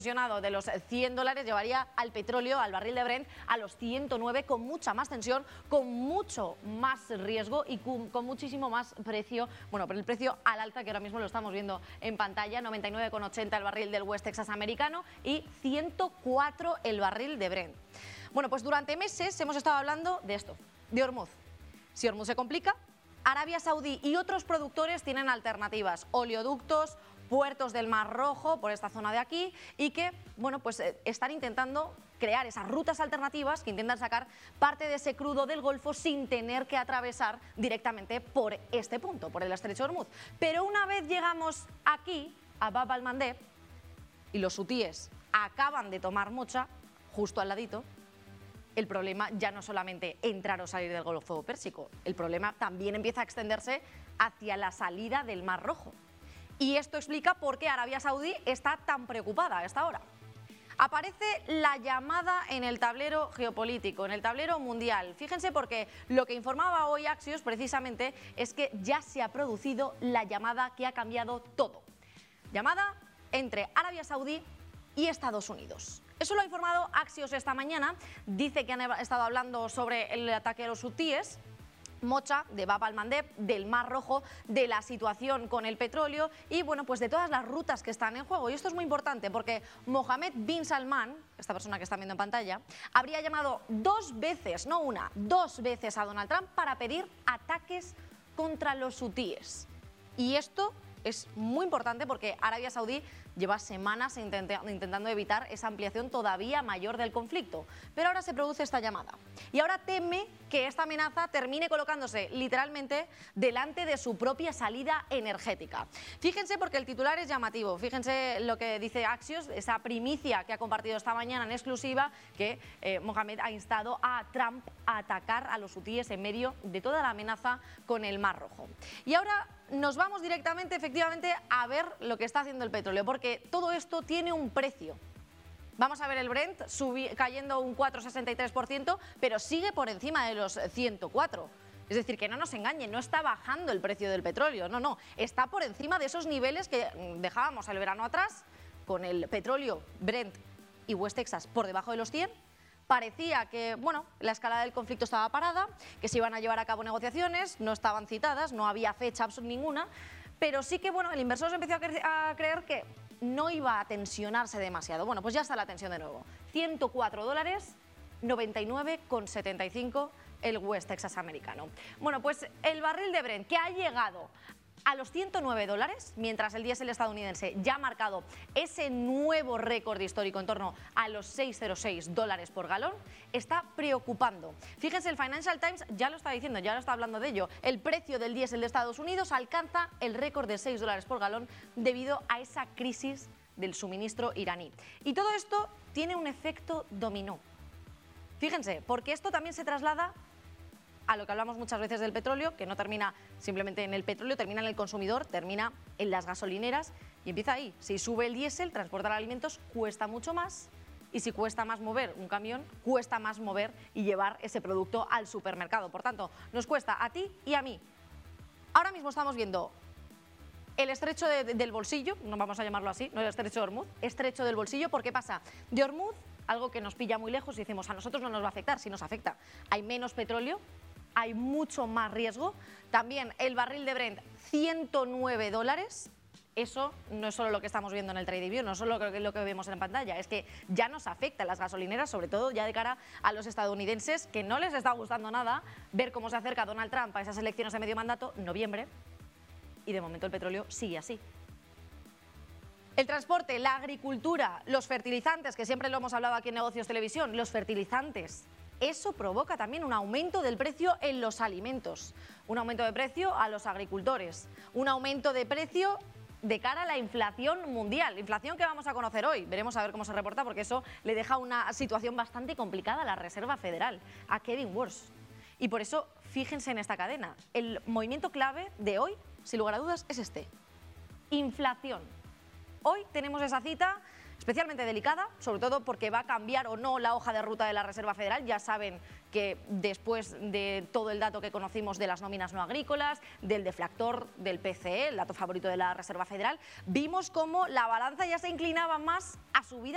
De los $100 llevaría al petróleo, al barril de Brent, a los 109, con mucha más tensión, con mucho más riesgo y con muchísimo más precio, bueno, pero el precio al alza, que ahora mismo lo estamos viendo en pantalla, 99,80 el barril del West Texas americano y 104 el barril de Brent. Bueno, pues durante meses hemos estado hablando de esto, de Hormuz. Si Hormuz se complica, Arabia Saudí y otros productores tienen alternativas, oleoductos, puertos del Mar Rojo, por esta zona de aquí, y que, bueno, pues están intentando crear esas rutas alternativas que intentan sacar parte de ese crudo del Golfo sin tener que atravesar directamente por este punto, por el estrecho de Hormuz. Pero una vez llegamos aquí, a Bab al-Mandeb, y los hutíes acaban de tomar Mocha, justo al ladito, el problema ya no solamente entrar o salir del Golfo Pérsico, el problema también empieza a extenderse hacia la salida del Mar Rojo. Y esto explica por qué Arabia Saudí está tan preocupada a esta hora. Aparece la llamada en el tablero geopolítico, en el tablero mundial. Fíjense, porque lo que informaba hoy Axios precisamente es que ya se ha producido la llamada que ha cambiado todo. Llamada entre Arabia Saudí y Estados Unidos. Eso lo ha informado Axios esta mañana. Dice que han estado hablando sobre el ataque a los hutíes, Mocha, de Bab al-Mandeb, del Mar Rojo, de la situación con el petróleo y, bueno, pues de todas las rutas que están en juego. Y esto es muy importante porque Mohammed bin Salman, esta persona que están viendo en pantalla, habría llamado 2 veces, no una, 2 veces a Donald Trump para pedir ataques contra los hutíes. Y esto es muy importante porque Arabia Saudí lleva semanas intentando evitar esa ampliación todavía mayor del conflicto. Pero ahora se produce esta llamada. Y ahora teme que esta amenaza termine colocándose literalmente delante de su propia salida energética. Fíjense, porque el titular es llamativo. Fíjense lo que dice Axios, esa primicia que ha compartido esta mañana en exclusiva, que Mohammed ha instado a Trump a atacar a los hutíes en medio de toda la amenaza con el Mar Rojo. Y ahora nos vamos directamente, efectivamente, a ver lo que está haciendo el petróleo, porque todo esto tiene un precio. Vamos a ver el Brent cayendo un 4,63%, pero sigue por encima de los 104. Es decir, que no nos engañen, no está bajando el precio del petróleo, no, está por encima de esos niveles que dejábamos el verano atrás, con el petróleo Brent y West Texas por debajo de los 100. Parecía que, bueno, la escalada del conflicto estaba parada, que se iban a llevar a cabo negociaciones, no estaban citadas, no había fecha ninguna, pero sí que, bueno, el inversor se empezó a creer que no iba a tensionarse demasiado. Bueno, pues ya está la tensión de nuevo. $104, 99,75 el West Texas americano. Bueno, pues el barril de Brent, que ha llegado a los $109, mientras el diésel estadounidense ya ha marcado ese nuevo récord histórico en torno a los $6,06 por galón, está preocupando. Fíjense, el Financial Times ya lo está diciendo, ya lo está hablando de ello. El precio del diésel de Estados Unidos alcanza el récord de $6 por galón debido a esa crisis del suministro iraní. Y todo esto tiene un efecto dominó. Fíjense, porque esto también se traslada a lo que hablamos muchas veces del petróleo, que no termina simplemente en el petróleo, termina en el consumidor, termina en las gasolineras y empieza ahí. Si sube el diésel, transportar alimentos cuesta mucho más, y si cuesta más mover un camión, cuesta más mover y llevar ese producto al supermercado. Por tanto, nos cuesta a ti y a mí. Ahora mismo estamos viendo el estrecho del bolsillo, no vamos a llamarlo así, no el estrecho de Hormuz, estrecho del bolsillo, porque pasa de Hormuz, algo que nos pilla muy lejos, y decimos, a nosotros no nos va a afectar. Si nos afecta, hay menos petróleo, hay mucho más riesgo. También el barril de Brent, $109. Eso no es solo lo que estamos viendo en el TradingView, no es solo lo que vemos en pantalla, es que ya nos afecta a las gasolineras, sobre todo ya de cara a los estadounidenses, que no les está gustando nada ver cómo se acerca Donald Trump a esas elecciones de medio mandato, noviembre, y de momento el petróleo sigue así. El transporte, la agricultura, los fertilizantes, que siempre lo hemos hablado aquí en Negocios Televisión, los fertilizantes. Eso provoca también un aumento del precio en los alimentos, un aumento de precio a los agricultores, un aumento de precio de cara a la inflación mundial, inflación que vamos a conocer hoy. Veremos a ver cómo se reporta, porque eso le deja una situación bastante complicada a la Reserva Federal, a Kevin Warsh. Y por eso, fíjense en esta cadena. El movimiento clave de hoy, sin lugar a dudas, es este: inflación. Hoy tenemos esa cita especialmente delicada, sobre todo porque va a cambiar o no la hoja de ruta de la Reserva Federal. Ya saben que después de todo el dato que conocimos de las nóminas no agrícolas, del deflactor del PCE, el dato favorito de la Reserva Federal, vimos cómo la balanza ya se inclinaba más a subida